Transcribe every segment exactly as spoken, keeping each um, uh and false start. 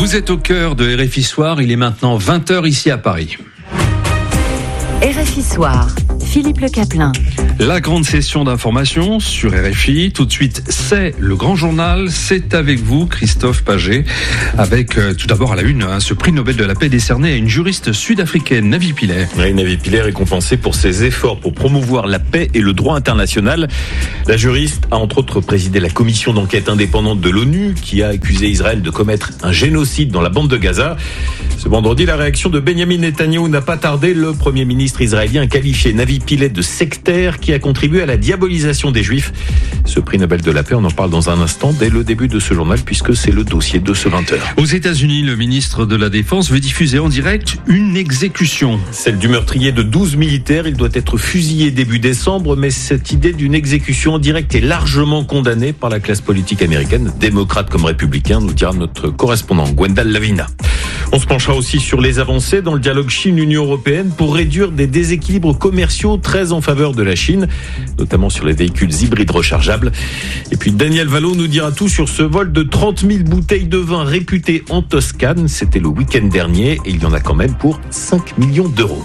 Vous êtes au cœur de R F I Soir, il est maintenant vingt heures ici à Paris. R F I Soir, Philippe Le Caplin. La grande session d'information sur R F I. Tout de suite, c'est le grand journal. C'est avec vous, Christophe Paget, avec euh, tout d'abord à la une, hein, ce prix Nobel de la paix décerné à une juriste sud-africaine, Navi Pillay. Oui, Navi Pillay récompensée pour ses efforts pour promouvoir la paix et le droit international. La juriste a entre autres présidé la commission d'enquête indépendante de l'ONU qui a accusé Israël de commettre un génocide dans la bande de Gaza. Ce vendredi, la réaction de Benjamin Netanyahou n'a pas tardé. Le Premier ministre israélien a qualifié Navi Pillay de sectaire qui a contribué à la diabolisation des Juifs. Ce prix Nobel de la paix, on en parle dans un instant, dès le début de ce journal, puisque c'est le dossier de ce vingt heures. Aux États-Unis, le ministre de la Défense veut diffuser en direct une exécution. Celle du meurtrier de douze militaires. Il doit être fusillé début décembre, mais cette idée d'une exécution en direct est largement condamnée par la classe politique américaine, démocrate comme républicain, nous dira notre correspondant Gwendal Lavina. On se penchera aussi sur les avancées dans le dialogue Chine-Union européenne pour réduire des déséquilibres commerciaux très en faveur de la Chine, notamment sur les véhicules hybrides rechargeables. Et puis Daniel Vallot nous dira tout sur ce vol de trente mille bouteilles de vin réputées en Toscane. C'était le week-end dernier et il y en a quand même pour cinq millions d'euros.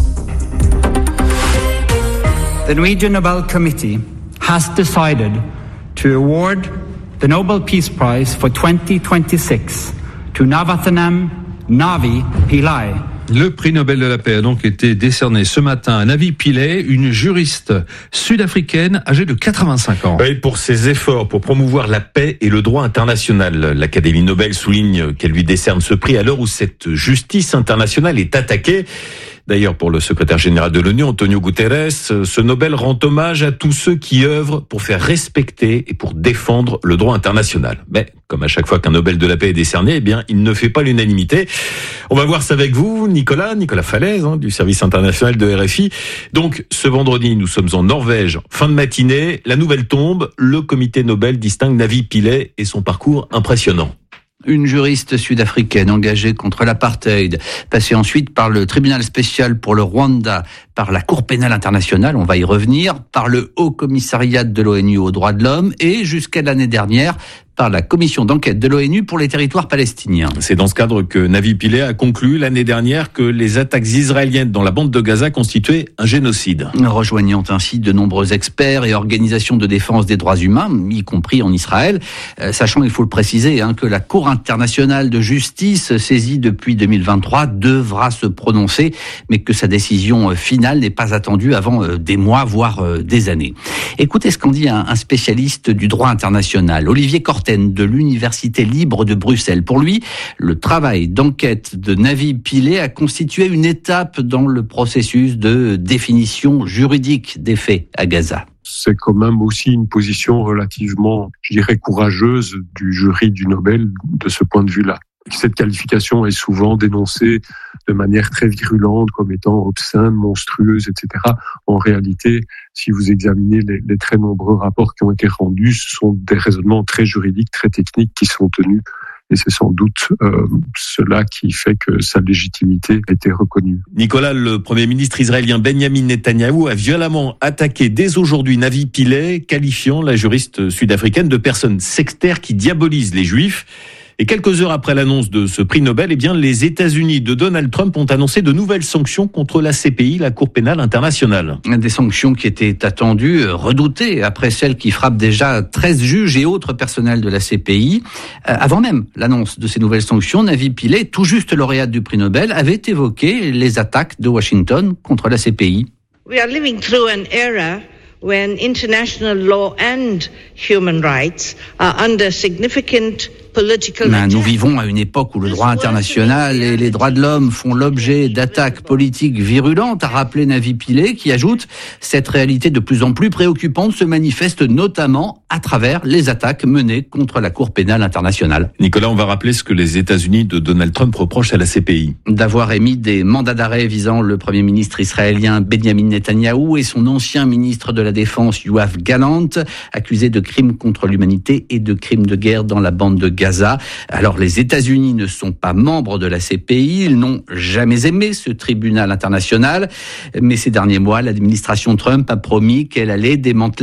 The Norwegian Nobel Committee has decided to award the Nobel Peace Prize for twenty twenty-six to Navathanam Navi Pillay. Le prix Nobel de la paix a donc été décerné ce matin à Navi Pillay, une juriste sud-africaine âgée de quatre-vingt-cinq ans. Oui, pour ses efforts pour promouvoir la paix et le droit international. L'Académie Nobel souligne qu'elle lui décerne ce prix à l'heure où cette justice internationale est attaquée. D'ailleurs, pour le secrétaire général de l'ONU, Antonio Guterres, ce Nobel rend hommage à tous ceux qui œuvrent pour faire respecter et pour défendre le droit international. Mais, comme à chaque fois qu'un Nobel de la paix est décerné, eh bien, il ne fait pas l'unanimité. On va voir ça avec vous, Nicolas, Nicolas Falaise, hein, du service international de R F I. Donc, ce vendredi, nous sommes en Norvège, fin de matinée, la nouvelle tombe, le comité Nobel distingue Navi Pillay et son parcours impressionnant. Une juriste sud-africaine engagée contre l'apartheid, passée ensuite par le tribunal spécial pour le Rwanda, par la Cour pénale internationale, on va y revenir, par le Haut Commissariat de l'ONU aux droits de l'homme et jusqu'à l'année dernière par la commission d'enquête de l'ONU pour les territoires palestiniens. C'est dans ce cadre que Navi Pillay a conclu l'année dernière que les attaques israéliennes dans la bande de Gaza constituaient un génocide. Rejoignant ainsi de nombreux experts et organisations de défense des droits humains, y compris en Israël, euh, sachant, il faut le préciser, hein, que la Cour internationale de justice, saisie depuis deux mille vingt-trois, devra se prononcer, mais que sa décision finale n'est pas attendue avant euh, des mois, voire euh, des années. Écoutez ce qu'en dit un, un spécialiste du droit international, Olivier Corten, de l'Université libre de Bruxelles. Pour lui, le travail d'enquête de Navi Pillay a constitué une étape dans le processus de définition juridique des faits à Gaza. C'est quand même aussi une position relativement, je dirais, courageuse du jury du Nobel de ce point de vue-là. Cette qualification est souvent dénoncée de manière très virulente comme étant obscène, monstrueuse, et cetera. En réalité, si vous examinez les, les très nombreux rapports qui ont été rendus, ce sont des raisonnements très juridiques, très techniques qui sont tenus. Et c'est sans doute euh, cela qui fait que sa légitimité a été reconnue. Nicolas, le Premier ministre israélien Benjamin Netanyahou a violemment attaqué dès aujourd'hui Navi Pillay, qualifiant la juriste sud-africaine de personne sectaire qui diabolise les Juifs. Et quelques heures après l'annonce de ce prix Nobel, eh bien, les États-Unis de Donald Trump ont annoncé de nouvelles sanctions contre la C P I, la Cour pénale internationale. Des sanctions qui étaient attendues, redoutées, après celles qui frappent déjà treize juges et autres personnels de la C P I. Euh, avant même l'annonce de ces nouvelles sanctions, Navi Pillay, tout juste lauréate du prix Nobel, avait évoqué les attaques de Washington contre la C P I. We are living through an era when international law and human rights are under significant political attack. Nous vivons à une époque où le droit international et les droits de l'homme font l'objet d'attaques politiques virulentes, a rappelé Navi Pillay, qui ajoute « Cette réalité de plus en plus préoccupante se manifeste notamment à travers les attaques menées contre la Cour pénale internationale. » Nicolas, on va rappeler ce que les États-Unis de Donald Trump reprochent à la C P I. D'avoir émis des mandats d'arrêt visant le Premier ministre israélien Benjamin Netanyahou et son ancien ministre de la Défense Yoav Gallant, accusés de crimes contre l'humanité et de crimes de guerre dans la bande de Gaza. Alors les États-Unis ne sont pas membres de la C P I, ils n'ont jamais aimé ce tribunal international, mais ces derniers mois, l'administration Trump a promis qu'elle allait démanteler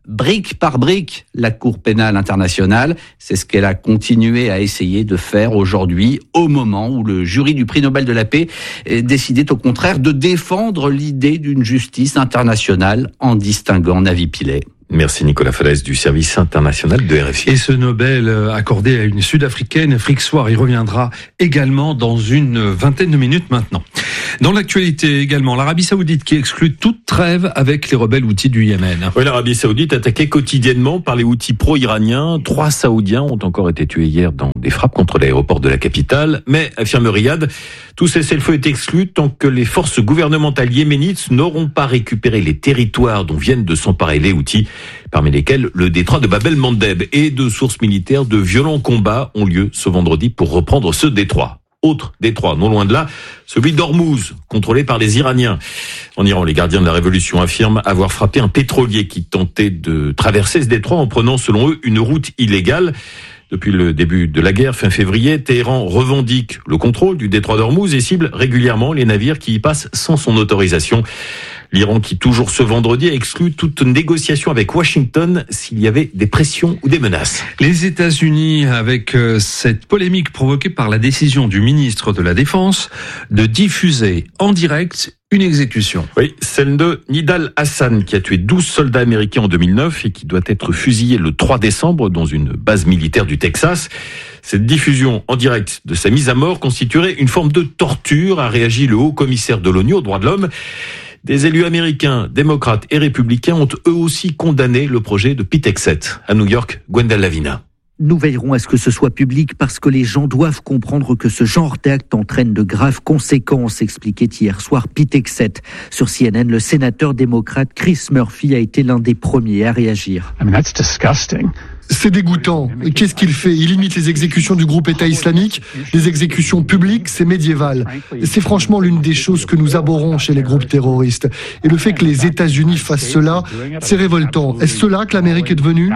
brique par brique la Cour pénale internationale. C'est ce qu'elle a continué à essayer de faire aujourd'hui, au moment où le jury du prix Nobel de la paix décidait au contraire de défendre l'idée d'une justice internationale en distinguant Navi Pillay. Merci Nicolas Falaise du service international de R F I. Et ce Nobel accordé à une Sud-Africaine, Frick Soir, y reviendra également dans une vingtaine de minutes maintenant. Dans l'actualité également, l'Arabie Saoudite qui exclut toute trêve avec les rebelles houthis du Yémen. Oui, l'Arabie Saoudite attaquée quotidiennement par les houthis pro-iraniens. Trois Saoudiens ont encore été tués hier dans des frappes contre l'aéroport de la capitale. Mais, affirme Riyad, tout cessez-le-feu est exclu tant que les forces gouvernementales yéménites n'auront pas récupéré les territoires dont viennent de s'emparer les houthis, parmi lesquels le détroit de Bab el-Mandeb. Et de sources militaires, de violents combats ont lieu ce vendredi pour reprendre ce détroit. Autre détroit, non loin de là, celui d'Ormuz, contrôlé par les Iraniens. En Iran, les gardiens de la révolution affirment avoir frappé un pétrolier qui tentait de traverser ce détroit en prenant, selon eux, une route illégale. Depuis le début de la guerre, fin février, Téhéran revendique le contrôle du détroit d'Ormuz et cible régulièrement les navires qui y passent sans son autorisation. L'Iran qui, toujours ce vendredi, a exclu toute négociation avec Washington s'il y avait des pressions ou des menaces. Les États-Unis, avec euh, cette polémique provoquée par la décision du ministre de la Défense de diffuser en direct une exécution. Oui, celle de Nidal Hassan, qui a tué douze soldats américains en deux mille neuf et qui doit être fusillé le trois décembre dans une base militaire du Texas. Cette diffusion en direct de sa mise à mort constituerait une forme de torture, a réagi le haut commissaire de l'ONU aux droits de l'homme. Des élus américains, démocrates et républicains ont eux aussi condamné le projet de Pete Hegseth. À New York, Gwendal Lavina. Nous veillerons à ce que ce soit public parce que les gens doivent comprendre que ce genre d'acte entraîne de graves conséquences, expliquait hier soir Pete Hegseth. Sur C N N, le sénateur démocrate Chris Murphy a été l'un des premiers à réagir. I mean, that's disgusting. C'est dégoûtant. Qu'est-ce qu'il fait? Il imite les exécutions du groupe État islamique. Les exécutions publiques, c'est médiéval. C'est franchement l'une des choses que nous abhorrons chez les groupes terroristes. Et le fait que les États-Unis fassent cela, c'est révoltant. Est-ce cela que l'Amérique est devenue?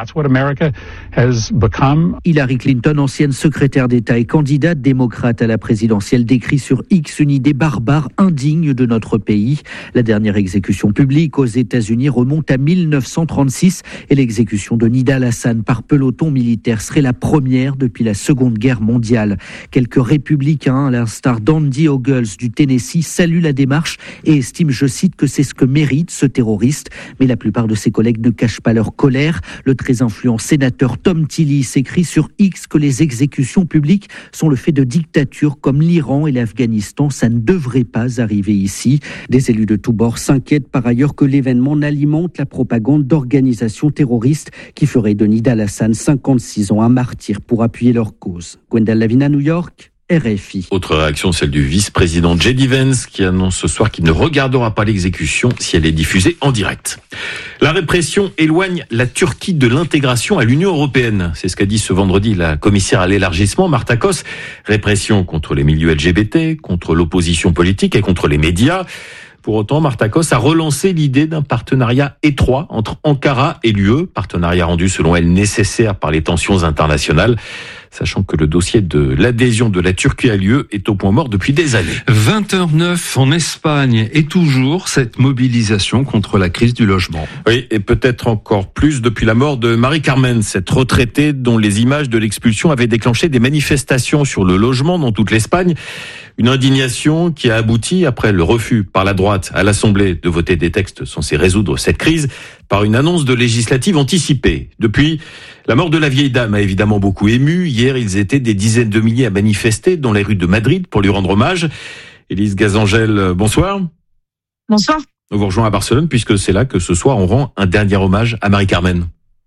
Hillary Clinton, ancienne secrétaire d'État et candidate démocrate à la présidentielle, décrit sur X une idée barbare, indigne de notre pays. La dernière exécution publique aux États-Unis remonte à mille neuf cent trente-six et l'exécution de Nidal Hassan par peloton militaire serait la première depuis la Seconde Guerre mondiale. Quelques républicains, à l'instar d'Andy Ogles du Tennessee, saluent la démarche et estiment, je cite, que c'est ce que mérite ce terroriste. Mais la plupart de ses collègues ne cachent pas leur colère. Le très influent sénateur Tom Tillis écrit sur X que les exécutions publiques sont le fait de dictatures comme l'Iran et l'Afghanistan. Ça ne devrait pas arriver ici. Des élus de tous bords s'inquiètent par ailleurs que l'événement n'alimente la propagande d'organisations terroristes qui feraient de Nidal Hassan, cinquante-six ans, un martyr pour appuyer leur cause. Gwendal Lavina, New York, R F I. Autre réaction, celle du vice-président J D Vance, qui annonce ce soir qu'il ne regardera pas l'exécution si elle est diffusée en direct. La répression éloigne la Turquie de l'intégration à l'Union européenne. C'est ce qu'a dit ce vendredi la commissaire à l'élargissement, Marta Kos. Répression contre les milieux L G B T, contre l'opposition politique et contre les médias. Pour autant, Marta Kos a relancé l'idée d'un partenariat étroit entre Ankara et l'U E, partenariat rendu selon elle nécessaire par les tensions internationales, sachant que le dossier de l'adhésion de la Turquie à l'U E est au point mort depuis des années. vingt heures neuf en Espagne et toujours cette mobilisation contre la crise du logement. Oui, et peut-être encore plus depuis la mort de Marie-Carmen, cette retraitée dont les images de l'expulsion avaient déclenché des manifestations sur le logement dans toute l'Espagne. Une indignation qui a abouti, après le refus par la droite à l'Assemblée de voter des textes censés résoudre cette crise, par une annonce de législative anticipée. Depuis, la mort de la vieille dame a évidemment beaucoup ému. Hier, ils étaient des dizaines de milliers à manifester dans les rues de Madrid pour lui rendre hommage. Élise Gazangel, bonsoir. Bonsoir. Nous vous rejoignons à Barcelone puisque c'est là que ce soir on rend un dernier hommage à Marie-Carmen.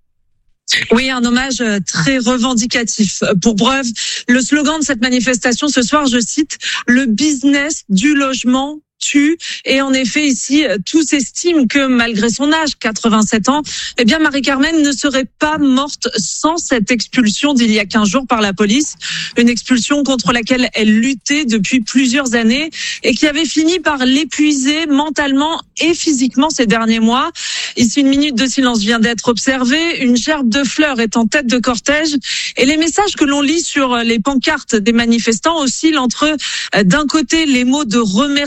Oui, un hommage très revendicatif. Pour preuve, le slogan de cette manifestation ce soir, je cite, « Le business du logement tue ». Et en effet, ici, tous estiment que malgré son âge, quatre-vingt-sept ans, eh bien, Marie-Carmen ne serait pas morte sans cette expulsion d'il y a quinze jours par la police. Une expulsion contre laquelle elle luttait depuis plusieurs années et qui avait fini par l'épuiser mentalement et physiquement ces derniers mois. Ici, une minute de silence vient d'être observée. Une gerbe de fleurs est en tête de cortège. Et les messages que l'on lit sur les pancartes des manifestants oscillent entre, d'un côté, les mots de remerciement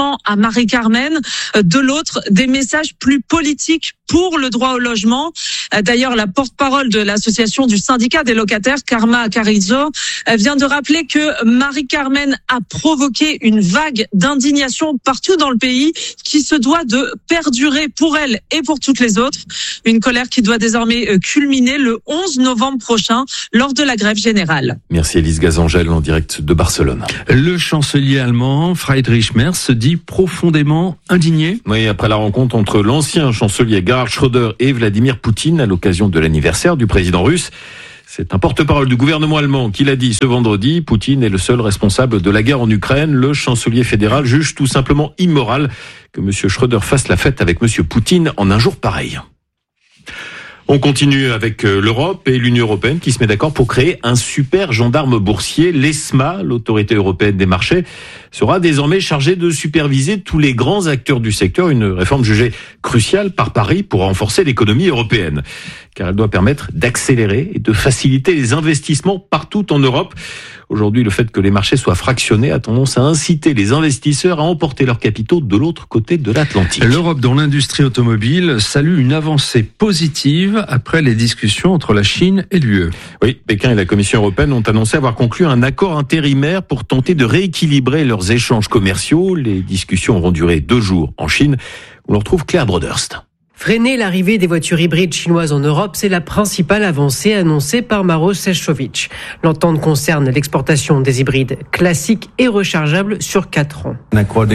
soutient à Marie-Carmen. De l'autre, des messages plus politiques pour le droit au logement. D'ailleurs, la porte-parole de l'association du syndicat des locataires, Karma Carrizo, vient de rappeler que Marie-Carmen a provoqué une vague d'indignation partout dans le pays qui se doit de perdurer pour elle et pour toutes les autres. Une colère qui doit désormais culminer le onze novembre prochain lors de la grève générale. Merci Élise Gazangel en direct de Barcelone. Le chancelier allemand Friedrich Merz se dit profondément indigné. Oui, après la rencontre entre l'ancien chancelier Gerhard Schröder et Vladimir Poutine à l'occasion de l'anniversaire du président russe. C'est un porte-parole du gouvernement allemand qui l'a dit ce vendredi. Poutine est le seul responsable de la guerre en Ukraine. Le chancelier fédéral juge tout simplement immoral que M. Schröder fasse la fête avec M. Poutine en un jour pareil. On continue avec l'Europe et l'Union européenne qui se met d'accord pour créer un super gendarme boursier. L'ESMA, l'autorité européenne des marchés, sera désormais chargée de superviser tous les grands acteurs du secteur. Une réforme jugée cruciale par Paris pour renforcer l'économie européenne. Car elle doit permettre d'accélérer et de faciliter les investissements partout en Europe. Aujourd'hui, le fait que les marchés soient fractionnés a tendance à inciter les investisseurs à emporter leurs capitaux de l'autre côté de l'Atlantique. L'Europe, dont l'industrie automobile, salue une avancée positive après les discussions entre la Chine et l'U E. Oui, Pékin et la Commission européenne ont annoncé avoir conclu un accord intérimaire pour tenter de rééquilibrer leurs échanges commerciaux. Les discussions auront duré deux jours en Chine. On le retrouve Claire Broderst. Freiner l'arrivée des voitures hybrides chinoises en Europe, c'est la principale avancée annoncée par Maroš Šefčovič. L'entente concerne l'exportation des hybrides classiques et rechargeables sur quatre ans.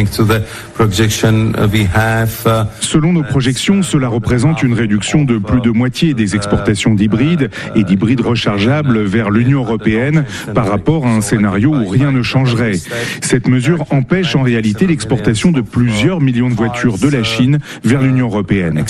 Selon nos projections, cela représente une réduction de plus de moitié des exportations d'hybrides et d'hybrides rechargeables vers l'Union européenne par rapport à un scénario où rien ne changerait. Cette mesure empêche en réalité l'exportation de plusieurs millions de voitures de la Chine vers l'Union européenne.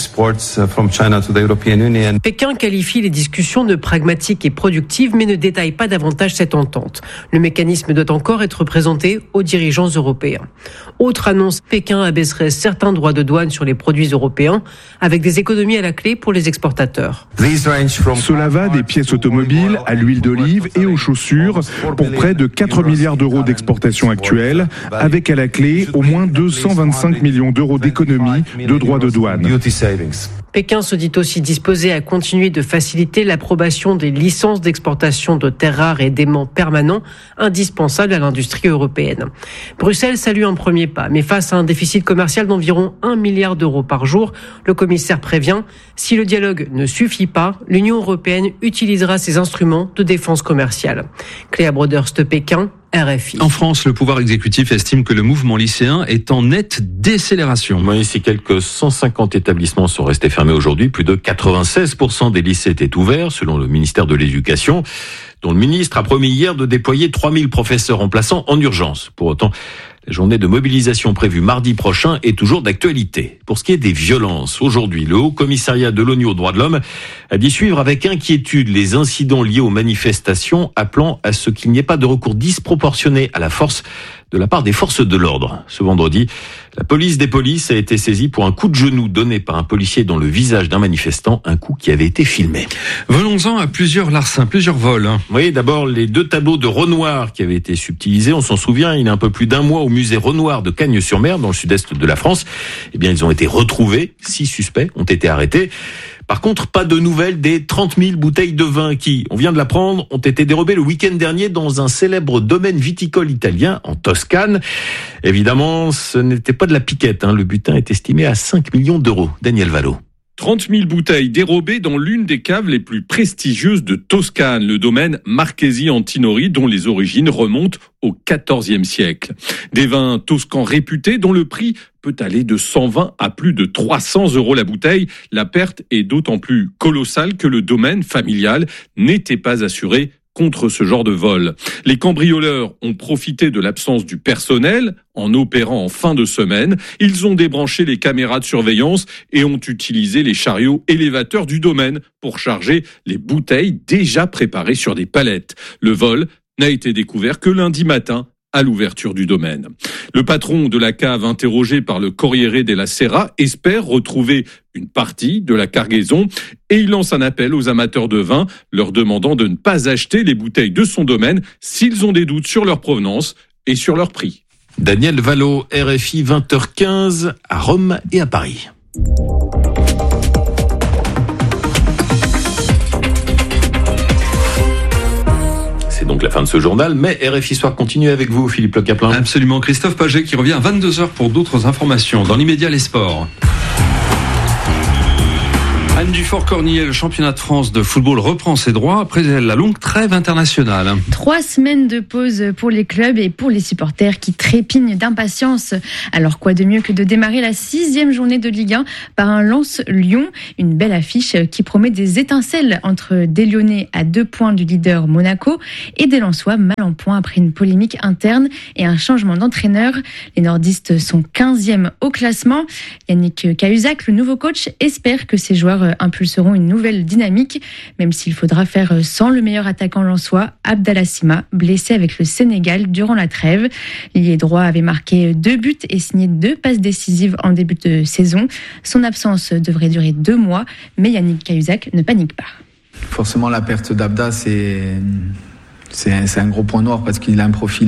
Pékin qualifie les discussions de pragmatiques et productives, mais ne détaille pas davantage cette entente. Le mécanisme doit encore être présenté aux dirigeants européens. Autre annonce, Pékin abaisserait certains droits de douane sur les produits européens, avec des économies à la clé pour les exportateurs. Cela va des pièces automobiles à l'huile d'olive et aux chaussures pour près de quatre milliards d'euros d'exportation actuelle, avec à la clé au moins deux cent vingt-cinq millions d'euros d'économies de droits de douane. Pékin se dit aussi disposé à continuer de faciliter l'approbation des licences d'exportation de terres rares et d'aimants permanents indispensables à l'industrie européenne. Bruxelles salue un premier pas, mais face à un déficit commercial d'environ un milliard d'euros par jour, le commissaire prévient, si le dialogue ne suffit pas, l'Union européenne utilisera ses instruments de défense commerciale. Cléa Broderst, Pékin, R F I. En France, le pouvoir exécutif estime que le mouvement lycéen est en nette décélération. Oui, si quelques cent cinquante établissements sont restés fermés aujourd'hui, plus de quatre-vingt-seize pour cent des lycées étaient ouverts, selon le ministère de l'Éducation, dont le ministre a promis hier de déployer trois mille professeurs remplaçants en urgence. Pour autant, la journée de mobilisation prévue mardi prochain est toujours d'actualité. Pour ce qui est des violences, aujourd'hui, le Haut Commissariat de l'ONU aux droits de l'homme a dit suivre avec inquiétude les incidents liés aux manifestations, appelant à ce qu'il n'y ait pas de recours disproportionné à la force de la part des forces de l'ordre. Ce vendredi, la police des polices a été saisie pour un coup de genou donné par un policier dans le visage d'un manifestant, un coup qui avait été filmé. Venons-en à plusieurs larcins, plusieurs vols. Oui, d'abord les deux tableaux de Renoir qui avaient été subtilisés. On s'en souvient, il y a un peu plus d'un mois au musée Renoir de Cagnes-sur-Mer, dans le sud-est de la France. Eh bien, ils ont été retrouvés. Six suspects ont été arrêtés. Par contre, pas de nouvelles des trente mille bouteilles de vin qui, on vient de l'apprendre, ont été dérobées le week-end dernier dans un célèbre domaine viticole italien en Toscane. Évidemment, ce n'était pas de la piquette, hein. Le butin est estimé à cinq millions d'euros. Daniel Valo. trente mille bouteilles dérobées dans l'une des caves les plus prestigieuses de Toscane, le domaine Marchesi Antinori, dont les origines remontent au quatorzième siècle. Des vins toscans réputés dont le prix peut aller de cent vingt à plus de trois cents euros la bouteille. La perte est d'autant plus colossale que le domaine familial n'était pas assuré contre ce genre de vol. Les cambrioleurs ont profité de l'absence du personnel en opérant en fin de semaine. Ils ont débranché les caméras de surveillance et ont utilisé les chariots élévateurs du domaine pour charger les bouteilles déjà préparées sur des palettes. Le vol n'a été découvert que lundi matin à l'ouverture du domaine. Le patron de la cave, interrogé par le Corriere della Sera, espère retrouver une partie de la cargaison et il lance un appel aux amateurs de vin, leur demandant de ne pas acheter les bouteilles de son domaine s'ils ont des doutes sur leur provenance et sur leur prix. Daniel Vallot, R F I, vingt heures quinze à Rome et à Paris. C'est donc la fin de ce journal, mais R F I Soir continue avec vous, Philippe Le Caplin. Absolument, Christophe Paget qui revient à vingt-deux heures pour d'autres informations. Dans l'immédiat, les sports. Anne Dufort-Cornillet, le championnat de France de football reprend ses droits après la longue trêve internationale. Trois semaines de pause pour les clubs et pour les supporters qui trépignent d'impatience. Alors quoi de mieux que de démarrer la sixième journée de Ligue un par un Lens-Lyon, une belle affiche qui promet des étincelles entre des Lyonnais à deux points du leader Monaco et des Lensois mal en point après une polémique interne et un changement d'entraîneur. Les nordistes sont quinzième au classement. Yannick Cahuzac, le nouveau coach, espère que ses joueurs impulseront une nouvelle dynamique, même s'il faudra faire sans le meilleur attaquant lensois, Abdallah Sima, blessé avec le Sénégal durant la trêve. L'ailier droit avait marqué deux buts et signé deux passes décisives en début de saison. Son absence devrait durer deux mois, mais Yannick Cahuzac ne panique pas. Forcément, la perte d'Abda, c'est, c'est, c'est un gros point noir parce qu'il a un profil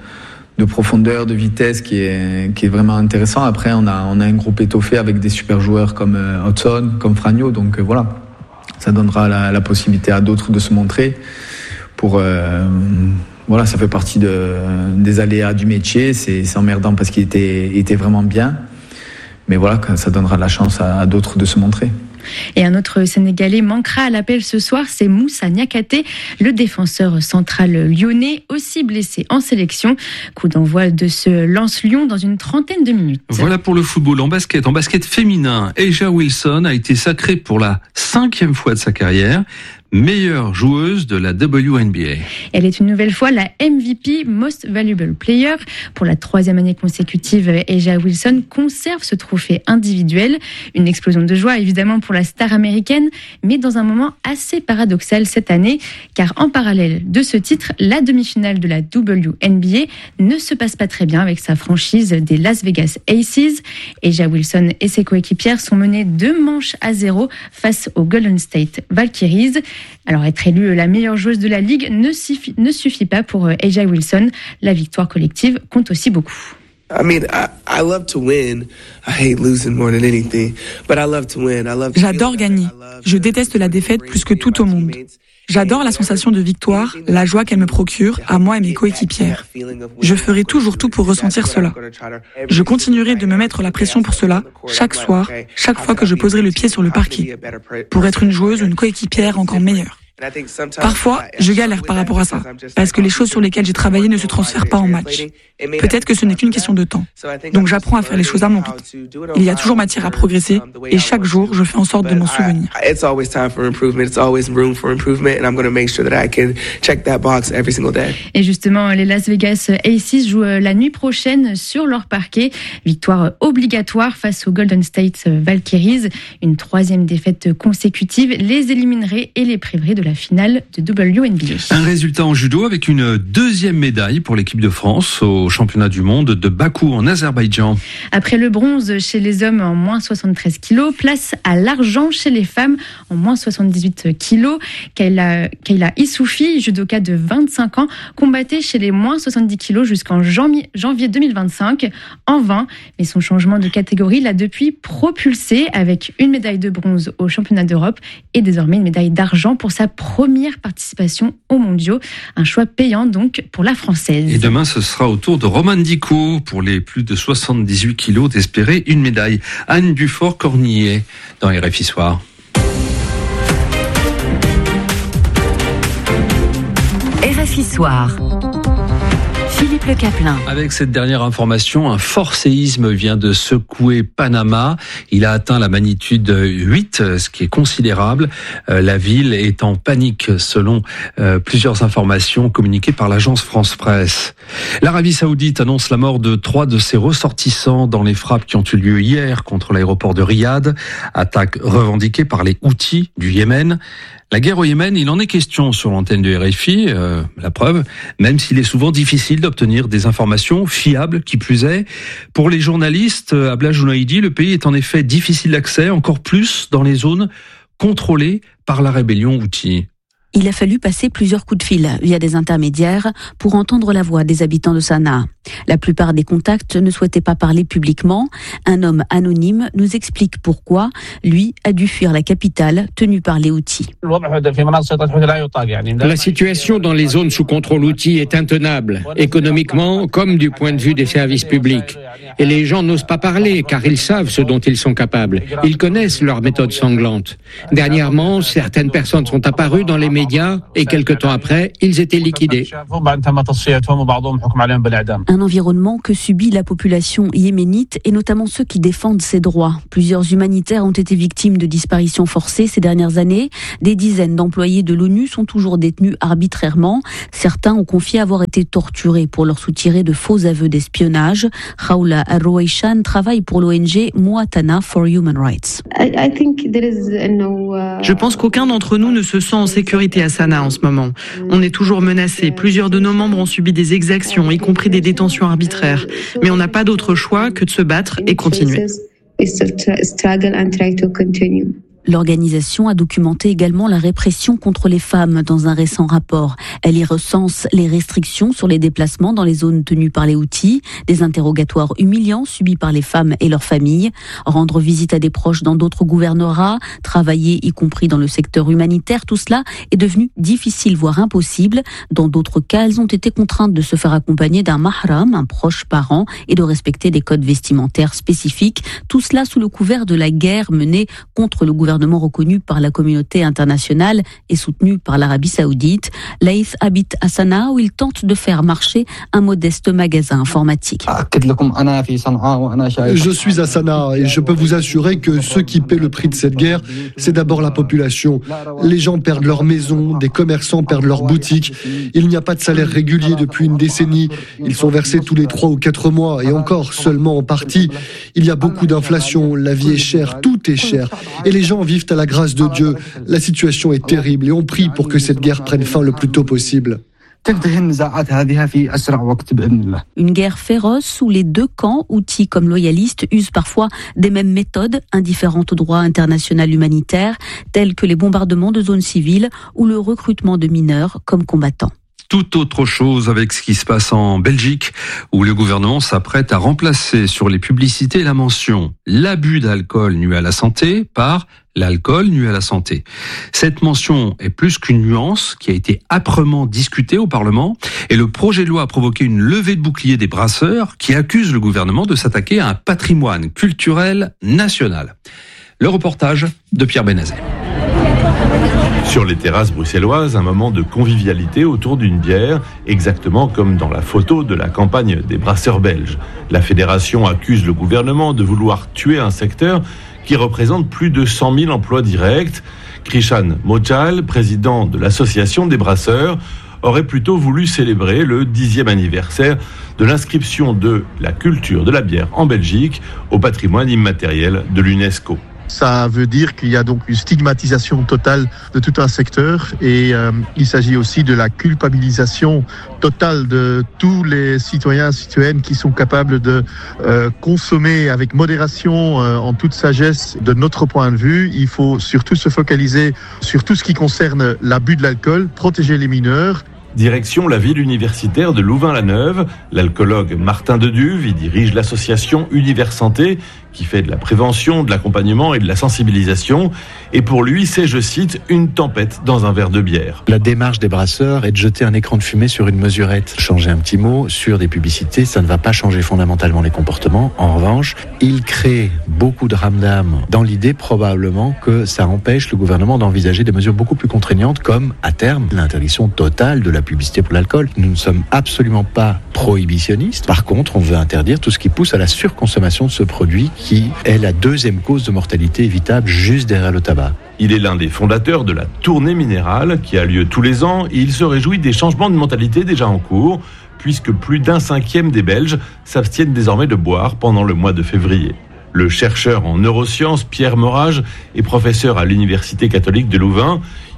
de profondeur, de vitesse qui est, qui est vraiment intéressant. Après, on a, on a un groupe étoffé avec des super joueurs comme Hudson, comme Fragno. Donc euh, voilà, ça donnera la, la possibilité à d'autres de se montrer. Pour, euh, voilà, ça fait partie de, des aléas du métier. C'est, c'est emmerdant parce qu'il était, était vraiment bien. Mais voilà, ça donnera la chance à, à d'autres de se montrer. Et un autre Sénégalais manquera à l'appel ce soir, c'est Moussa Niakhaté, le défenseur central lyonnais, aussi blessé en sélection. Coup d'envoi de ce Lens-Lyon dans une trentaine de minutes. Voilà pour le football. En basket, en basket féminin, A'ja Wilson a été sacrée pour la cinquième fois de sa carrière meilleure joueuse de la W N B A. Elle est une nouvelle fois la M V P, Most Valuable Player. Pour la troisième année consécutive, A'ja Wilson conserve ce trophée individuel. Une explosion de joie évidemment pour la star américaine, mais dans un moment assez paradoxal cette année, car en parallèle de ce titre, la demi-finale de la W N B A ne se passe pas très bien avec sa franchise des Las Vegas Aces. A'ja Wilson et ses coéquipières sont menées deux manches à zéro face aux Golden State Valkyries. Alors être élue la meilleure joueuse de la ligue ne suffit, ne suffit pas pour A'ja Wilson. La victoire collective compte aussi beaucoup. J'adore gagner. Je déteste la défaite plus que tout au monde. J'adore la sensation de victoire, la joie qu'elle me procure, à moi et mes coéquipières. Je ferai toujours tout pour ressentir cela. Je continuerai de me mettre la pression pour cela, chaque soir, chaque fois que je poserai le pied sur le parquet, pour être une joueuse ou une coéquipière encore meilleure. Parfois, je galère par rapport à ça, parce que les choses sur lesquelles j'ai travaillé ne se transfèrent pas en match. Peut-être que ce n'est qu'une question de temps. Donc j'apprends à faire les choses à mon rythme. Il y a toujours matière à progresser, et chaque jour, je fais en sorte de m'en souvenir. Et justement, les Las Vegas Aces jouent la nuit prochaine sur leur parquet. Victoire obligatoire face aux Golden State Valkyries. Une troisième défaite consécutive les éliminerait et les priverait de la finale de W N B A. Un résultat en judo avec une deuxième médaille pour l'équipe de France au championnat du monde de Bakou en Azerbaïdjan. Après le bronze chez les hommes en moins soixante-treize kilos, place à l'argent chez les femmes en moins soixante-dix-huit kilos. Kayla, Kayla Issoufi, judoka de vingt-cinq ans, combattait chez les moins soixante-dix kilos jusqu'en janvier, janvier deux mille vingt-cinq en vain. Mais son changement de catégorie l'a depuis propulsé avec une médaille de bronze au championnat d'Europe et désormais une médaille d'argent pour sa première participation aux mondiaux. Un choix payant donc pour la Française. Et demain, ce sera au tour de Romane Dico pour les plus de soixante-dix-huit kilos d'espérer une médaille. Anne Dufort-Cornillet dans R F I Soir. R F I Soir. Philippe Le Caplin. Avec cette dernière information, un fort séisme vient de secouer Panama. Il a atteint la magnitude huit, ce qui est considérable. La ville est en panique selon plusieurs informations communiquées par l'agence France Presse. L'Arabie Saoudite annonce la mort de trois de ses ressortissants dans les frappes qui ont eu lieu hier contre l'aéroport de Riyad. Attaque revendiquée par les Houthis du Yémen. La guerre au Yémen, il en est question sur l'antenne de R F I, euh, la preuve, même s'il est souvent difficile d'obtenir des informations fiables, qui plus est. Pour les journalistes, Abla Jounaïdi, le pays est en effet difficile d'accès, encore plus dans les zones contrôlées par la rébellion Houthi. Il a fallu passer plusieurs coups de fil via des intermédiaires pour entendre la voix des habitants de Sanaa. La plupart des contacts ne souhaitaient pas parler publiquement. Un homme anonyme nous explique pourquoi lui a dû fuir la capitale tenue par les Houthis. La situation dans les zones sous contrôle Houthi est intenable, économiquement comme du point de vue des services publics. Et les gens n'osent pas parler car ils savent ce dont ils sont capables. Ils connaissent leurs méthodes sanglantes. Dernièrement, certaines personnes sont apparues dans les médias et quelque temps après, ils étaient liquidés. Un environnement que subit la population yéménite et notamment ceux qui défendent ses droits. Plusieurs humanitaires ont été victimes de disparitions forcées ces dernières années. Des dizaines d'employés de l'ONU sont toujours détenus arbitrairement. Certains ont confié avoir été torturés pour leur soutirer de faux aveux d'espionnage. Khawla Al-Rouaïchan travaille pour l'O N G Mouatana for Human Rights. Je pense qu'aucun d'entre nous ne se sent en sécurité à Sanaa en ce moment. On est toujours menacés. Plusieurs de nos membres ont subi des exactions, y compris des détentions arbitraires. Mais on n'a pas d'autre choix que de se battre et continuer. L'organisation a documenté également la répression contre les femmes dans un récent rapport. Elle y recense les restrictions sur les déplacements dans les zones tenues par les Houthis, des interrogatoires humiliants subis par les femmes et leurs familles, rendre visite à des proches dans d'autres gouvernorats, travailler y compris dans le secteur humanitaire, tout cela est devenu difficile, voire impossible. Dans d'autres cas, elles ont été contraintes de se faire accompagner d'un mahram, un proche parent, et de respecter des codes vestimentaires spécifiques. Tout cela sous le couvert de la guerre menée contre le gouvernement reconnu par la communauté internationale et soutenu par l'Arabie Saoudite. Laïth habite à Sanaa où il tente de faire marcher un modeste magasin informatique. Je suis à Sanaa et je peux vous assurer que ceux qui paient le prix de cette guerre, c'est d'abord la population. Les gens perdent leur maison, des commerçants perdent leurs boutiques. Il n'y a pas de salaire régulier depuis une décennie. Ils sont versés tous les trois ou quatre mois et encore seulement en partie. Il y a beaucoup d'inflation, la vie est chère, tout est cher. Et les gens vivent à la grâce de Dieu. La situation est terrible et on prie pour que cette guerre prenne fin le plus tôt possible. Une guerre féroce où les deux camps, Houthis comme loyalistes, usent parfois des mêmes méthodes indifférentes au droit international humanitaire, telles que les bombardements de zones civiles ou le recrutement de mineurs comme combattants. Tout autre chose avec ce qui se passe en Belgique, où le gouvernement s'apprête à remplacer sur les publicités la mention « L'abus d'alcool nuit à la santé » par « L'alcool nuit à la santé ». Cette mention est plus qu'une nuance qui a été âprement discutée au Parlement et le projet de loi a provoqué une levée de bouclier des brasseurs qui accusent le gouvernement de s'attaquer à un patrimoine culturel national. Le reportage de Pierre Benazet. Sur les terrasses bruxelloises, un moment de convivialité autour d'une bière, exactement comme dans la photo de la campagne des brasseurs belges. La fédération accuse le gouvernement de vouloir tuer un secteur qui représente plus de cent mille emplois directs. Krishan Mojal, président de l'association des brasseurs, aurait plutôt voulu célébrer le dixième anniversaire de l'inscription de la culture de la bière en Belgique au patrimoine immatériel de l'UNESCO. Ça veut dire qu'il y a donc une stigmatisation totale de tout un secteur et euh, il s'agit aussi de la culpabilisation totale de tous les citoyens et citoyennes qui sont capables de euh, consommer avec modération, euh, en toute sagesse. De notre point de vue, il faut surtout se focaliser sur tout ce qui concerne l'abus de l'alcool, protéger les mineurs. Direction la ville universitaire de Louvain-la-Neuve. L'alcoologue Martin Deduve y dirige l'association Univers Santé qui fait de la prévention, de l'accompagnement et de la sensibilisation. Et pour lui, c'est, je cite, une tempête dans un verre de bière. La démarche des brasseurs est de jeter un écran de fumée sur une mesurette. Changer un petit mot sur des publicités, ça ne va pas changer fondamentalement les comportements. En revanche, il crée beaucoup de ramdam dans l'idée probablement que ça empêche le gouvernement d'envisager des mesures beaucoup plus contraignantes comme, à terme, l'interdiction totale de la publicité pour l'alcool. Nous ne sommes absolument pas prohibitionnistes. Par contre, on veut interdire tout ce qui pousse à la surconsommation de ce produit qui est la deuxième cause de mortalité évitable juste derrière le tabac. Il est l'un des fondateurs de la tournée minérale qui a lieu tous les ans et il se réjouit des changements de mentalité déjà en cours puisque plus d'un cinquième des Belges s'abstiennent désormais de boire pendant le mois de février. Le chercheur en neurosciences Pierre Morage est professeur à l'Université catholique de Louvain.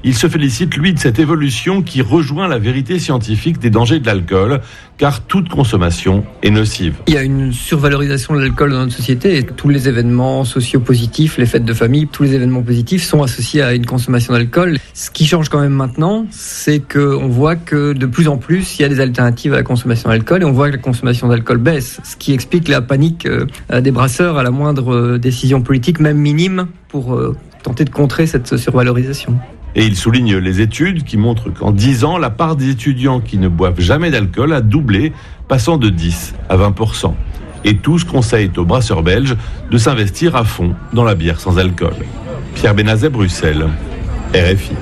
Il se félicite, lui, de cette évolution qui rejoint la vérité scientifique des dangers de l'alcool, car toute consommation est nocive. Il y a une survalorisation de l'alcool dans notre société et tous les événements sociaux positifs, les fêtes de famille, tous les événements positifs sont associés à une consommation d'alcool. Ce qui change quand même maintenant, c'est qu'on voit que de plus en plus, il y a des alternatives à la consommation d'alcool et on voit que la consommation d'alcool baisse, ce qui explique la panique des brasseurs à la moindre décision politique, même minime, pour tenter de contrer cette survalorisation. Et il souligne les études qui montrent qu'en dix ans, la part des étudiants qui ne boivent jamais d'alcool a doublé, passant de dix à vingt pour cent. Et tous conseillent aux brasseurs belges de s'investir à fond dans la bière sans alcool. Pierre Benazet, Bruxelles, R F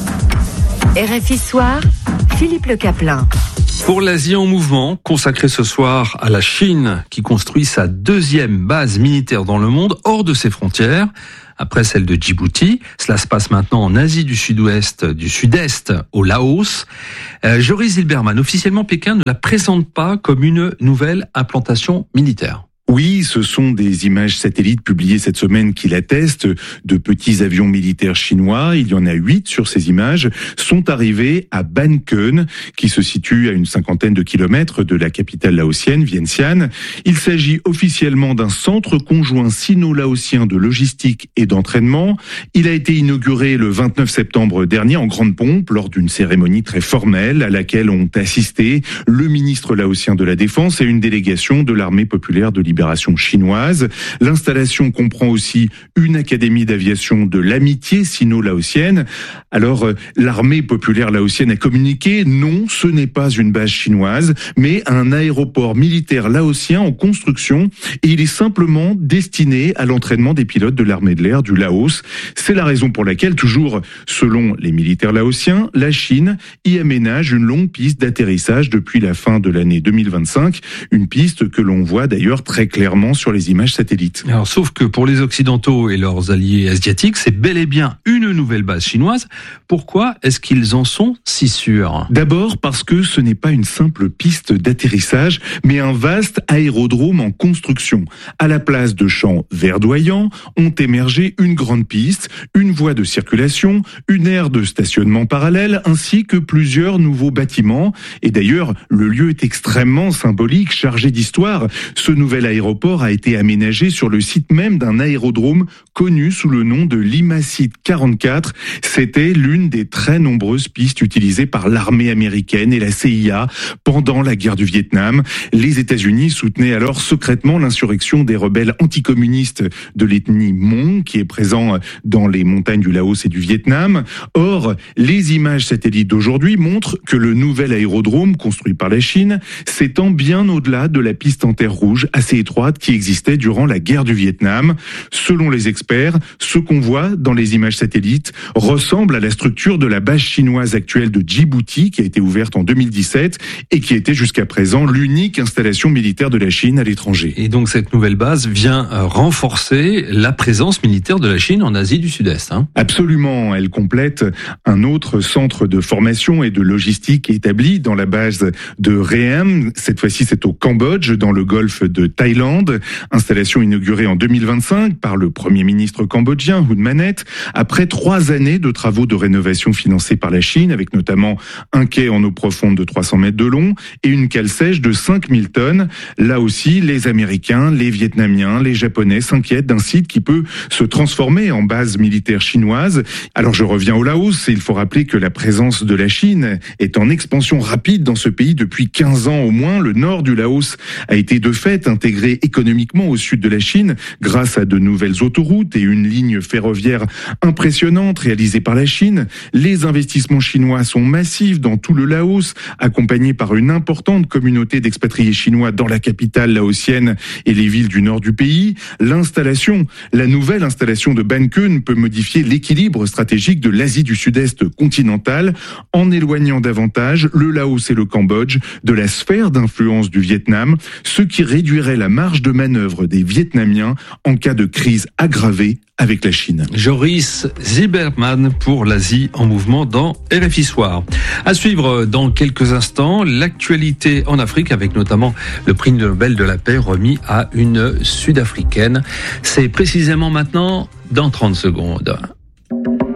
I. R F I Soir, Philippe Le Caplin. Pour l'Asie en mouvement, consacré ce soir à la Chine, qui construit sa deuxième base militaire dans le monde, hors de ses frontières, après celle de Djibouti. Cela se passe maintenant en Asie du Sud-Ouest, du Sud-Est, au Laos. Euh, Joris Zilberman, officiellement Pékin ne la présente pas comme une nouvelle implantation militaire. Oui, ce sont des images satellites publiées cette semaine qui l'attestent de petits avions militaires chinois. Il y en a huit sur ces images, sont arrivés à Ban Keun, qui se situe à une cinquantaine de kilomètres de la capitale laotienne, Vientiane. Il s'agit officiellement d'un centre conjoint sino-laotien de logistique et d'entraînement. Il a été inauguré le vingt-neuf septembre dernier en grande pompe lors d'une cérémonie très formelle à laquelle ont assisté le ministre laotien de la Défense et une délégation de l'armée populaire de libération chinoise. L'installation comprend aussi une académie d'aviation de l'amitié sino-laotienne. Alors, l'armée populaire laotienne a communiqué, non, ce n'est pas une base chinoise, mais un aéroport militaire laotien en construction et il est simplement destiné à l'entraînement des pilotes de l'armée de l'air du Laos. C'est la raison pour laquelle, toujours selon les militaires laotiens, la Chine y aménage une longue piste d'atterrissage depuis la fin de l'année deux mille vingt-cinq, une piste que l'on voit d'ailleurs très clairement sur les images satellites. Alors, sauf que pour les Occidentaux et leurs alliés asiatiques, c'est bel et bien une nouvelle base chinoise. Pourquoi est-ce qu'ils en sont si sûrs ? D'abord parce que ce n'est pas une simple piste d'atterrissage, mais un vaste aérodrome en construction. À la place de champs verdoyants, ont émergé une grande piste, une voie de circulation, une aire de stationnement parallèle, ainsi que plusieurs nouveaux bâtiments. Et d'ailleurs, le lieu est extrêmement symbolique, chargé d'histoire. Ce nouvel aéroport a été aménagé sur le site même d'un aérodrome connu sous le nom de Limassite quarante-quatre. C'était l'une des très nombreuses pistes utilisées par l'armée américaine et la C I A pendant la guerre du Vietnam. Les États-Unis soutenaient alors secrètement l'insurrection des rebelles anticommunistes de l'ethnie Hmong qui est présent dans les montagnes du Laos et du Vietnam. Or, les images satellites d'aujourd'hui montrent que le nouvel aérodrome construit par la Chine s'étend bien au-delà de la piste en terre rouge assez étroite qui existait durant la guerre du Vietnam. Selon les experts, ce qu'on voit dans les images satellites ressemble à la structure de la base chinoise actuelle de Djibouti qui a été ouverte en deux mille dix-sept et qui était jusqu'à présent l'unique installation militaire de la Chine à l'étranger. Et donc cette nouvelle base vient renforcer la présence militaire de la Chine en Asie du Sud-Est. Hein. Absolument, elle complète un autre centre de formation et de logistique établi dans la base de Ream. Cette fois-ci, c'est au Cambodge, dans le golfe de Thaïlande. Installation inaugurée en deux mille vingt-cinq par le Premier ministre cambodgien, Hun Manet, après trois années de travaux de rénovation financés par la Chine, avec notamment un quai en eau profonde de trois cents mètres de long et une cale sèche de cinq mille tonnes. Là aussi, les Américains, les Vietnamiens, les Japonais s'inquiètent d'un site qui peut se transformer en base militaire chinoise. Alors je reviens au Laos, et il faut rappeler que la présence de la Chine est en expansion rapide dans ce pays depuis quinze ans au moins. Le nord du Laos a été de fait intégré économiquement au sud de la Chine grâce à de nouvelles autoroutes et une ligne ferroviaire impressionnante réalisée par la Chine. Les investissements chinois sont massifs dans tout le Laos, accompagnés par une importante communauté d'expatriés chinois dans la capitale laotienne et les villes du nord du pays. L'installation, la nouvelle installation de Ban Keun peut modifier l'équilibre stratégique de l'Asie du Sud-Est continentale en éloignant davantage le Laos et le Cambodge de la sphère d'influence du Vietnam, ce qui réduirait la marge de manœuvre des Vietnamiens en cas de crise aggravée avec la Chine. Joris Zilberman pour l'Asie en mouvement dans R F I Soir. À suivre dans quelques instants, l'actualité en Afrique avec notamment le prix Nobel de la paix remis à une Sud-Africaine. C'est précisément maintenant dans trente secondes. Tout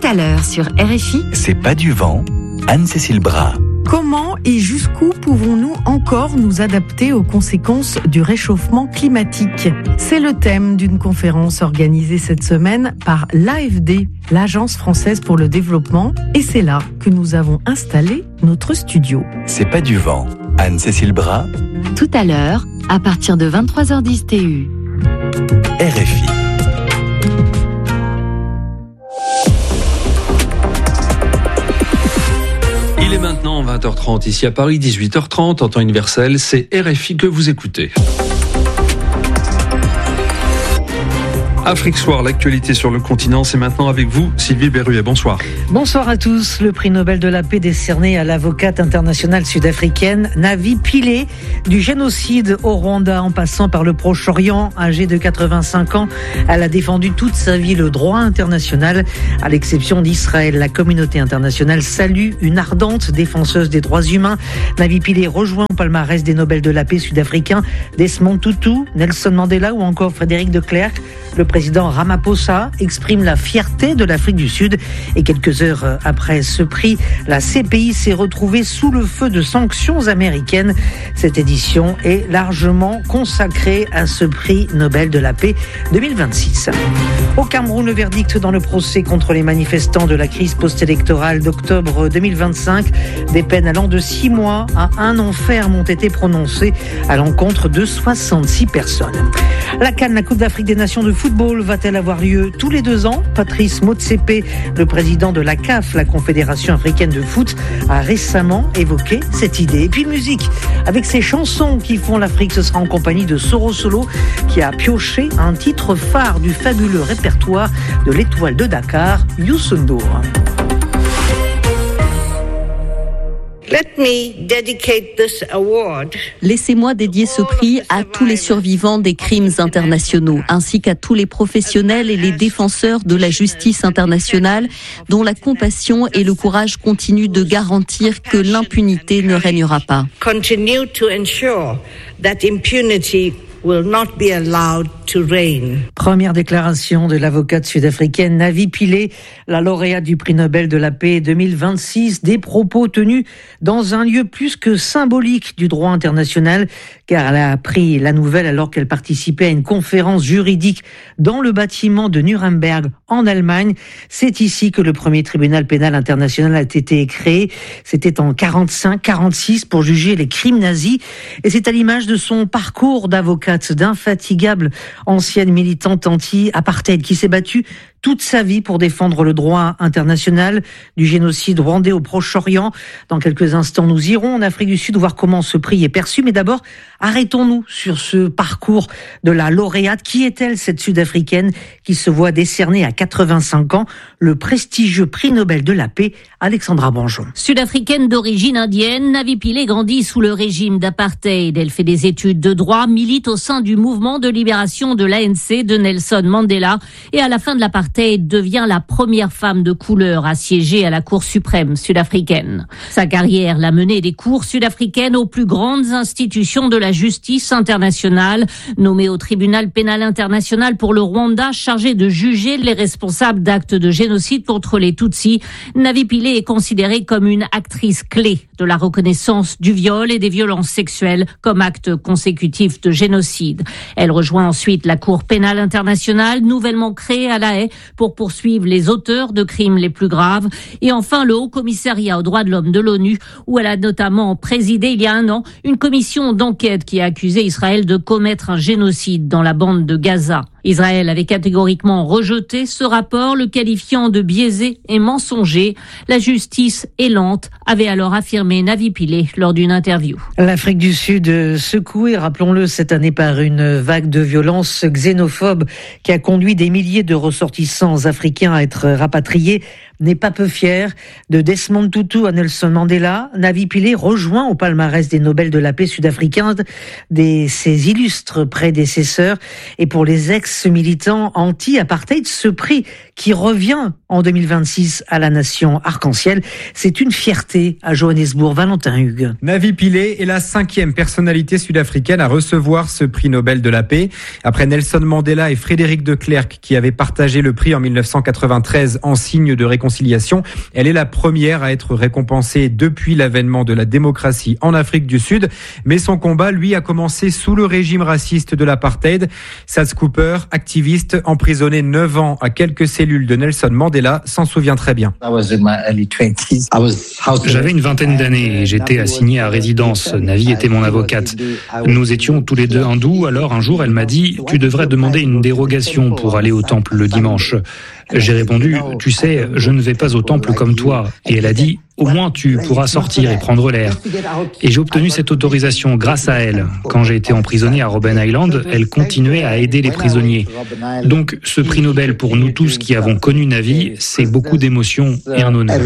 à l'heure sur R F I. C'est pas du vent, Anne-Cécile Bras. Comment et jusqu'où pouvons-nous encore nous adapter aux conséquences du réchauffement climatique ? C'est le thème d'une conférence organisée cette semaine par l'A F D, l'Agence française pour le développement, et c'est là que nous avons installé notre studio. C'est pas du vent, Anne-Cécile Bras. Tout à l'heure, à partir de vingt-trois heures dix T U. R F I. Il est maintenant vingt heures trente ici à Paris, dix-huit heures trente en temps universel. C'est R F I que vous écoutez. Afrique Soir, l'actualité sur le continent, c'est maintenant avec vous, Sylvie Berruet. Bonsoir. Bonsoir à tous. Le prix Nobel de la paix décerné à l'avocate internationale sud-africaine Navi Pillay. Du génocide au Rwanda en passant par le Proche-Orient, âgée de quatre-vingt-cinq ans, elle a défendu toute sa vie le droit international, à l'exception d'Israël. La communauté internationale salue une ardente défenseuse des droits humains. Navi Pillay rejoint au palmarès des Nobel de la paix sud-africains Desmond Tutu, Nelson Mandela ou encore Frédéric de Klerk. Le président Ramaphosa exprime la fierté de l'Afrique du Sud et quelques heures après ce prix, la C P I s'est retrouvée sous le feu de sanctions américaines. Cette édition est largement consacrée à ce prix Nobel de la paix deux mille vingt-six. Au Cameroun, le verdict dans le procès contre les manifestants de la crise post-électorale d'octobre deux mille vingt-cinq. Des peines allant de six mois à un an ferme ont été prononcées à l'encontre de soixante-six personnes. La CAN, la Coupe d'Afrique des Nations de football, va-t-elle avoir lieu tous les deux ans ? Patrice Motsepe, le président de la C A F, la Confédération africaine de foot, a récemment évoqué cette idée. Et puis musique, avec ces chansons qui font l'Afrique, ce sera en compagnie de Soro Solo, qui a pioché un titre phare du fabuleux répertoire de l'Étoile de Dakar, Youssou N'Dour. Let me dedicate this award. Laissez-moi dédier ce prix à tous les survivants des crimes internationaux, ainsi qu'à tous les professionnels et les défenseurs de la justice internationale, dont la compassion et le courage continuent de garantir que l'impunité ne régnera pas. Continue to ensure that impunity will not be allowed to reign. Première déclaration de l'avocate sud-africaine Navi Pillay, la lauréate du prix Nobel de la paix deux mille vingt-six, des propos tenus dans un lieu plus que symbolique du droit international, car elle a appris la nouvelle alors qu'elle participait à une conférence juridique dans le bâtiment de Nuremberg en Allemagne. C'est ici que le premier tribunal pénal international a été créé. C'était en quarante-cinq quarante-six pour juger les crimes nazis, et c'est à l'image de son parcours d'avocate, d'infatigable ancienne militante anti-apartheid qui s'est battue toute sa vie pour défendre le droit international du génocide rwandais au Proche-Orient. Dans quelques instants, nous irons en Afrique du Sud voir comment ce prix est perçu. Mais d'abord, arrêtons-nous sur ce parcours de la lauréate. Qui est-elle, cette Sud-Africaine qui se voit décerner à quatre-vingt-cinq ans le prestigieux prix Nobel de la paix ? Alexandra Banjon. Sud-africaine d'origine indienne, Navi Pillay grandit sous le régime d'apartheid. Elle fait des études de droit, milite au sein du mouvement de libération de l'A N C de Nelson Mandela et à la fin de l'apartheid devient la première femme de couleur à siéger à la Cour suprême sud-africaine. Sa carrière l'a menée des cours sud-africaines aux plus grandes institutions de la justice internationale, nommée au tribunal pénal international pour le Rwanda, chargé de juger les responsables d'actes de génocide contre les Tutsis. Navi Pillay est considérée comme une actrice clé de la reconnaissance du viol et des violences sexuelles comme actes consécutifs de génocide. Elle rejoint ensuite la Cour pénale internationale, nouvellement créée à La Haye, pour poursuivre les auteurs de crimes les plus graves. Et enfin, le Haut Commissariat aux droits de l'homme de l'ONU, où elle a notamment présidé il y a un an une commission d'enquête qui a accusé Israël de commettre un génocide dans la bande de Gaza. Israël avait catégoriquement rejeté ce rapport, le qualifiant de biaisé et mensonger. La justice est lente, avait alors affirmé Navi Pillay lors d'une interview. L'Afrique du Sud secouée, rappelons-le, cette année par une vague de violence xénophobe qui a conduit des milliers de ressortissants africains à être rapatriés, n'est pas peu fier. De Desmond Tutu à Nelson Mandela, Navi Pillay rejoint au palmarès des Nobel de la paix sud-africains des ses illustres prédécesseurs. Et pour les ex-militants anti-apartheid, ce prix qui revient en deux mille vingt-six à la nation arc-en-ciel. C'est une fierté à Johannesburg. Valentin Hugues. Navi Pillay est la cinquième personnalité sud-africaine à recevoir ce prix Nobel de la paix. Après Nelson Mandela et Frédéric de Klerk qui avaient partagé le prix en mille neuf cent quatre-vingt-treize en signe de réconciliation, elle est la première à être récompensée depuis l'avènement de la démocratie en Afrique du Sud. Mais son combat, lui, a commencé sous le régime raciste de l'apartheid. Saz Cooper, activiste, emprisonné neuf ans à quelques cellules de Nelson Mandela, s'en souvient très bien. J'avais une vingtaine d'années et j'étais assigné à résidence. Navi était mon avocate. Nous étions tous les deux hindous, alors un jour elle m'a dit « Tu devrais demander une dérogation pour aller au temple le dimanche ». J'ai répondu « Tu sais, je ne vais pas au temple comme toi ». Et elle a dit « Au moins tu pourras sortir et prendre l'air ». Et j'ai obtenu cette autorisation grâce à elle. Quand j'ai été emprisonné à Robben Island, elle continuait à aider les prisonniers. Donc ce prix Nobel pour nous tous qui avons connu Navi, c'est beaucoup d'émotions et un honneur.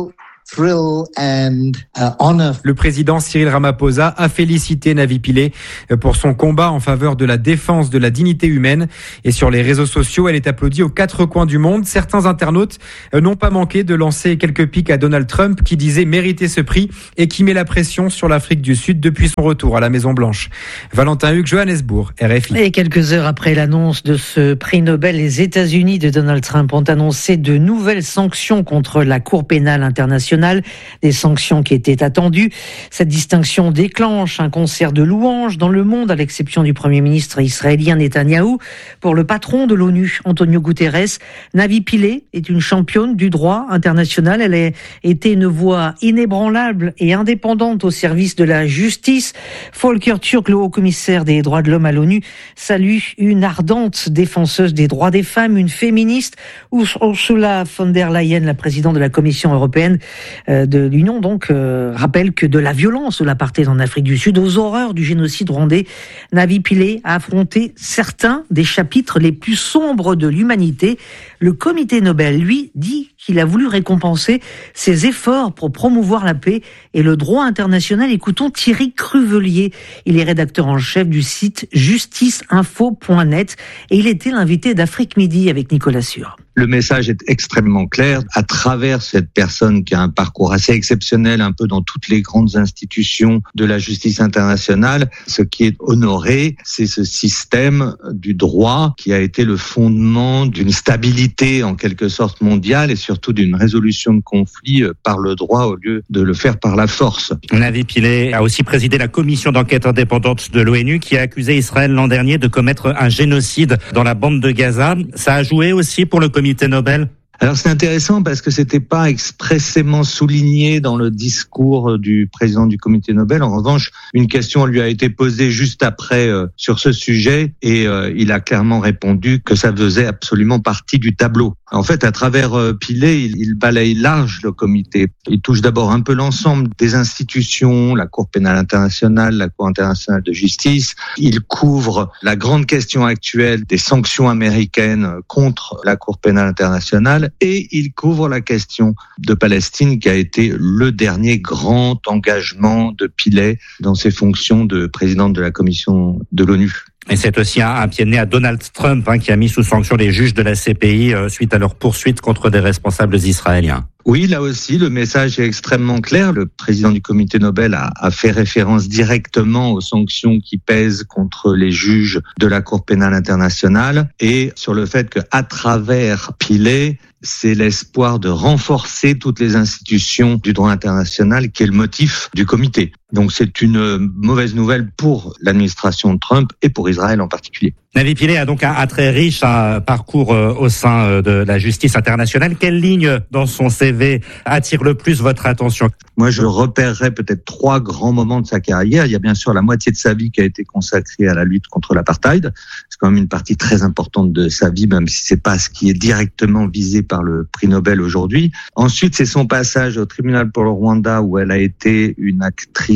Le président Cyril Ramaphosa a félicité Navi Pillay pour son combat en faveur de la défense de la dignité humaine. Et sur les réseaux sociaux, elle est applaudie aux quatre coins du monde. Certains internautes n'ont pas manqué de lancer quelques piques à Donald Trump qui disait mériter ce prix et qui met la pression sur l'Afrique du Sud depuis son retour à la Maison-Blanche. Valentin Hugues, Johannesburg, R F I. Et quelques heures après l'annonce de ce prix Nobel, les États-Unis de Donald Trump ont annoncé de nouvelles sanctions contre la Cour pénale internationale. Des sanctions qui étaient attendues. Cette distinction déclenche un concert de louanges dans le monde, à l'exception du Premier ministre israélien Netanyahou. Pour le patron de l'ONU, Antonio Guterres, Navi Pillay est une championne du droit international. Elle a été une voix inébranlable et indépendante au service de la justice. Volker Turk, le haut-commissaire des droits de l'homme à l'ONU, salue une ardente défenseuse des droits des femmes, une féministe. Ursula von der Leyen, la présidente de la Commission européenne, de l'Union, donc, euh, rappelle que de la violence de l'apartheid en Afrique du Sud aux horreurs du génocide rwandais, Navi Pillay a affronté certains des chapitres les plus sombres de l'humanité. Le comité Nobel, lui, dit qu'il a voulu récompenser ses efforts pour promouvoir la paix et le droit international. Écoutons Thierry Cruvelier. Il est rédacteur en chef du site justice info point net et il était l'invité d'Afrique Midi avec Nicolas Sûr. Le message est extrêmement clair. À travers cette personne qui a un parcours assez exceptionnel, un peu dans toutes les grandes institutions de la justice internationale, ce qui est honoré, c'est ce système du droit qui a été le fondement d'une stabilité en quelque sorte mondiale et surtout d'une résolution de conflits par le droit au lieu de le faire par la force. Navi Pillay a aussi présidé la commission d'enquête indépendante de l'ONU qui a accusé Israël l'an dernier de commettre un génocide dans la bande de Gaza. Ça a joué aussi pour le comité Nobel? Alors c'est intéressant parce que c'était pas expressément souligné dans le discours du président du comité Nobel. En revanche, une question lui a été posée juste après euh, sur ce sujet et euh, il a clairement répondu que ça faisait absolument partie du tableau. En fait, à travers euh, Pillay, il, il balaye large le comité. Il touche d'abord un peu l'ensemble des institutions, la Cour pénale internationale, la Cour internationale de justice. Il couvre la grande question actuelle des sanctions américaines contre la Cour pénale internationale. Et il couvre la question de Palestine qui a été le dernier grand engagement de Pillay dans ses fonctions de présidente de la commission de l'ONU. Et c'est aussi un, un pied de nez à Donald Trump hein, qui a mis sous sanction les juges de la C P I euh, suite à leur poursuite contre des responsables israéliens. Oui, là aussi, le message est extrêmement clair. Le président du comité Nobel a, a fait référence directement aux sanctions qui pèsent contre les juges de la Cour pénale internationale et sur le fait qu'à travers Pillay, c'est l'espoir de renforcer toutes les institutions du droit international qui est le motif du comité. Donc c'est une mauvaise nouvelle pour l'administration de Trump et pour Israël en particulier. Navi Pillay a donc un, un très riche un parcours euh, au sein euh, de la justice internationale. Quelle ligne dans son C V attire le plus votre attention? Moi, je repérerais peut-être trois grands moments de sa carrière. Il y a bien sûr la moitié de sa vie qui a été consacrée à la lutte contre l'apartheid. C'est quand même une partie très importante de sa vie, même si c'est pas ce qui est directement visé par le prix Nobel aujourd'hui. Ensuite, c'est son passage au tribunal pour le Rwanda où elle a été une actrice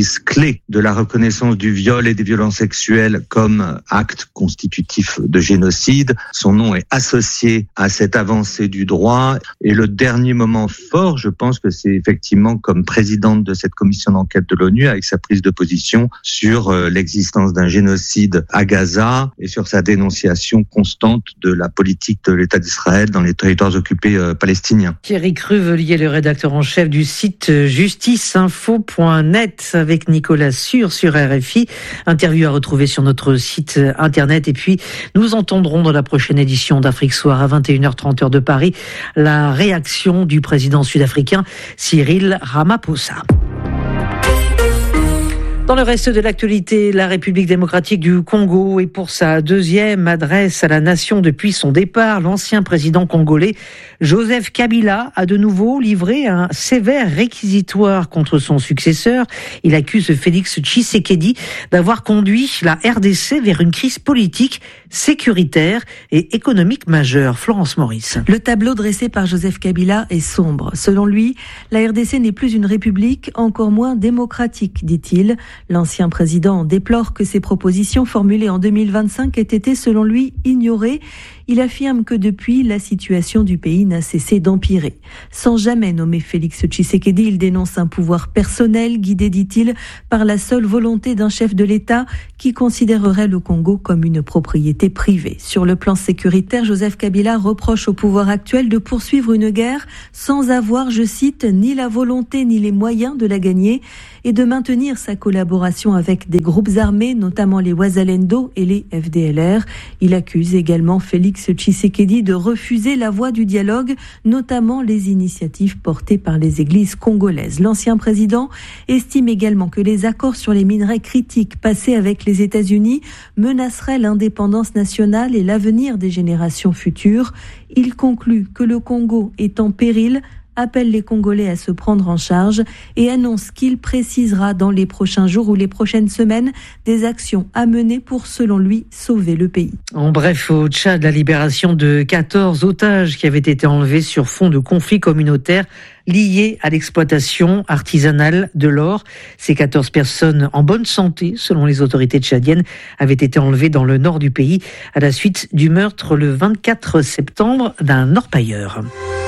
directrice clé de la reconnaissance du viol et des violences sexuelles comme acte constitutif de génocide. Son nom est associé à cette avancée du droit. Et le dernier moment fort, je pense que c'est effectivement comme présidente de cette commission d'enquête de l'ONU, avec sa prise de position sur l'existence d'un génocide à Gaza et sur sa dénonciation constante de la politique de l'État d'Israël dans les territoires occupés euh, palestiniens. Thierry Cruvelier, le rédacteur en chef du site justice info point net avec Nicolas Sûr sur R F I. Interview à retrouver sur notre site internet. Et puis, nous entendrons dans la prochaine édition d'Afrique Soir à vingt et une heures trente heure de Paris la réaction du président sud-africain Cyril Ramaphosa. Dans le reste de l'actualité, la République démocratique du Congo est pour sa deuxième adresse à la nation depuis son départ. L'ancien président congolais Joseph Kabila a de nouveau livré un sévère réquisitoire contre son successeur. Il accuse Félix Tshisekedi d'avoir conduit la R D C vers une crise politique, sécuritaire et économique majeure. Florence Maurice. Le tableau dressé par Joseph Kabila est sombre. Selon lui, la R D C n'est plus une république, encore moins démocratique, dit-il. L'ancien président déplore que ses propositions formulées en deux mille vingt-cinq aient été, selon lui, ignorées. Il affirme que depuis, la situation du pays n'a cessé d'empirer. Sans jamais nommer Félix Tshisekedi, il dénonce un pouvoir personnel guidé, dit-il, par la seule volonté d'un chef de l'État qui considérerait le Congo comme une propriété privée. Sur le plan sécuritaire, Joseph Kabila reproche au pouvoir actuel de poursuivre une guerre sans avoir, je cite, ni la volonté ni les moyens de la gagner et de maintenir sa collaboration avec des groupes armés, notamment les Wazalendo et les F D L R. Il accuse également Félix Tshisekedi de refuser la voie du dialogue, notamment les initiatives portées par les églises congolaises. L'ancien président estime également que les accords sur les minerais critiques passés avec les États-Unis menaceraient l'indépendance nationale et l'avenir des générations futures. Il conclut que le Congo est en péril, appelle les Congolais à se prendre en charge et annonce qu'il précisera dans les prochains jours ou les prochaines semaines des actions à mener pour, selon lui, sauver le pays. En bref, au Tchad, la libération de quatorze otages qui avaient été enlevés sur fond de conflits communautaires liés à l'exploitation artisanale de l'or. Ces quatorze personnes en bonne santé, selon les autorités tchadiennes, avaient été enlevées dans le nord du pays à la suite du meurtre le vingt-quatre septembre d'un orpailleur.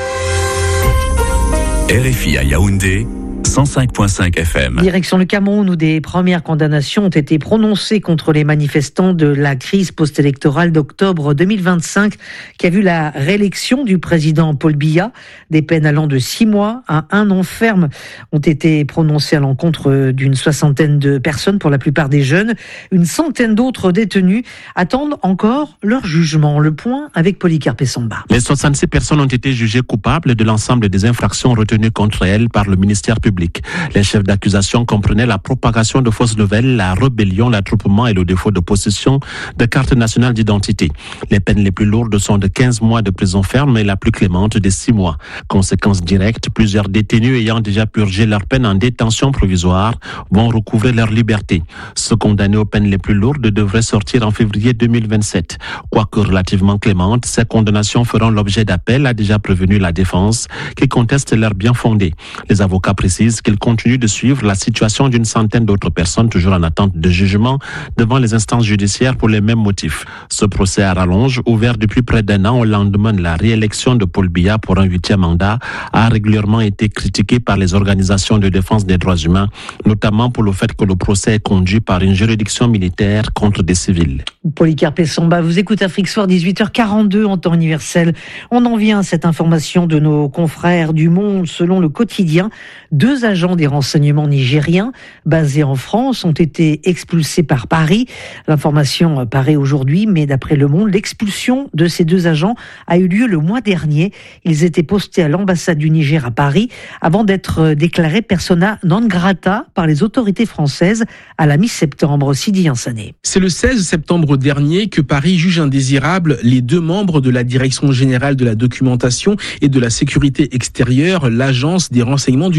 R F I à Yaoundé, cent cinq virgule cinq F M. Direction le Cameroun où des premières condamnations ont été prononcées contre les manifestants de la crise post-électorale d'octobre deux mille vingt-cinq qui a vu la réélection du président Paul Biya. Des peines allant de six mois à un an ferme ont été prononcées à l'encontre d'une soixantaine de personnes, pour la plupart des jeunes. Une centaine d'autres détenus attendent encore leur jugement. Le point avec Polycarpe Samba. Les soixante-six personnes ont été jugées coupables de l'ensemble des infractions retenues contre elles par le ministère public. Les chefs d'accusation comprenaient la propagation de fausses nouvelles, la rébellion, l'attroupement et le défaut de possession de cartes nationales d'identité. Les peines les plus lourdes sont de quinze mois de prison ferme et la plus clémente de six mois. Conséquence directe, plusieurs détenus ayant déjà purgé leur peine en détention provisoire vont recouvrer leur liberté. Ceux condamnés aux peines les plus lourdes devraient sortir en février deux mille vingt-sept. Quoique relativement clémentes, ces condamnations feront l'objet d'appel, a déjà prévenu la défense, qui conteste leur bien fondé. Les avocats précisent qu'ils continuent de suivre la situation d'une centaine d'autres personnes toujours en attente de jugement devant les instances judiciaires pour les mêmes motifs. Ce procès à rallonge, ouvert depuis près d'un an au lendemain de la réélection de Paul Biya pour un huitième mandat, a régulièrement été critiqué par les organisations de défense des droits humains, notamment pour le fait que le procès est conduit par une juridiction militaire contre des civils. Polycarpe Samba, vous écoutez Afrique Soir, dix-huit heures quarante-deux en temps universel. On en vient à cette information de nos confrères du Monde. Selon le quotidien, deux agents des renseignements nigériens basés en France ont été expulsés par Paris. L'information paraît aujourd'hui, mais d'après Le Monde, l'expulsion de ces deux agents a eu lieu le mois dernier. Ils étaient postés à l'ambassade du Niger à Paris avant d'être déclarés persona non grata par les autorités françaises à la mi-septembre. Sidi Yansané. C'est le seize septembre dernier que Paris juge indésirables les deux membres de la Direction générale de la documentation et de la sécurité extérieure, l'agence des renseignements du Niger,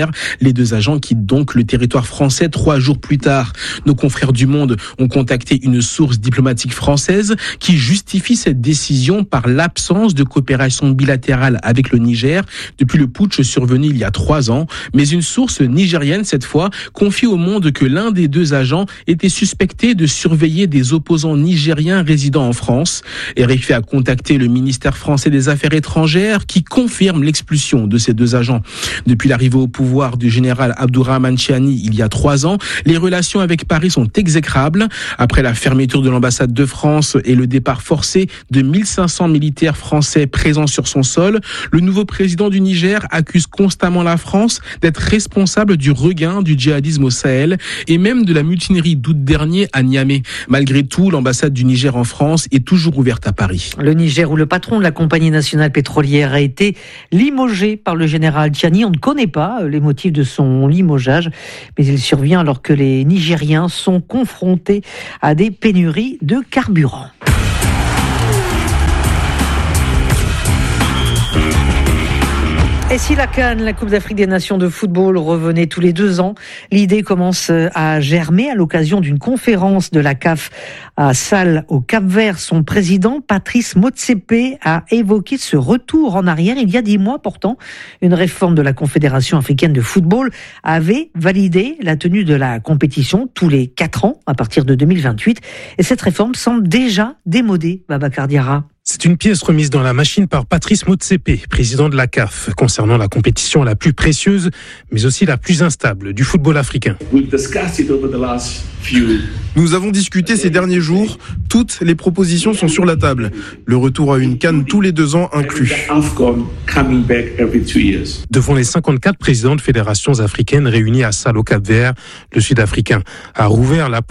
Niger. Les deux agents quittent donc le territoire français trois jours plus tard. Nos confrères du Monde ont contacté une source diplomatique française qui justifie cette décision par l'absence de coopération bilatérale avec le Niger depuis le putsch survenu il y a trois ans. Mais une source nigérienne, cette fois, confie au Monde que l'un des deux agents était suspecté de surveiller des opposants nigériens résidant en France. R F I a contacté le ministère français des Affaires étrangères qui confirme l'expulsion de ces deux agents. Depuis l'arrivée au pouvoir du général Abdourahmane Chiani il y a trois ans, les relations avec Paris sont exécrables. Après la fermeture de l'ambassade de France et le départ forcé de mille cinq cents militaires français présents sur son sol, le nouveau président du Niger accuse constamment la France d'être responsable du regain du djihadisme au Sahel et même de la mutinerie d'août dernier à Niamey. Malgré tout, l'ambassade du Niger en France est toujours ouverte à Paris. Le Niger, où le patron de la compagnie nationale pétrolière a été limogé par le général Tchiani. On ne connaît pas les motifs de son limogeage, mais il survient alors que les Nigériens sont confrontés à des pénuries de carburant. Et si la CAN, la Coupe d'Afrique des Nations de football, revenait tous les deux ans, l'idée commence à germer à l'occasion d'une conférence de la C A F à Sal, au Cap-Vert. Son président, Patrice Motsepe, a évoqué ce retour en arrière il y a dix mois. Pourtant, une réforme de la Confédération africaine de football avait validé la tenue de la compétition tous les quatre ans à partir de deux mille vingt-huit. Et cette réforme semble déjà démodée, Babacar Diarra. C'est une pièce remise dans la machine par Patrice Motsepe, président de la C A F, concernant la compétition la plus précieuse, mais aussi la plus instable du football africain. Nous avons discuté ces derniers jours, toutes les propositions sont sur la table. Le retour à une CAN tous les deux ans inclus. Devant les cinquante-quatre présidents de fédérations africaines réunis à Sal au Cap-Vert, le Sud-Africain a rouvert la